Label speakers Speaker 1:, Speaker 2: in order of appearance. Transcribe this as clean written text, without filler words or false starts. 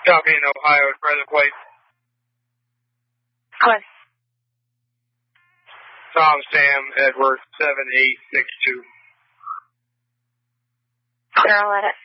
Speaker 1: Copy in Ohio at present plate.
Speaker 2: What?
Speaker 1: Tom Sam Edward 7862.
Speaker 2: They're all at it.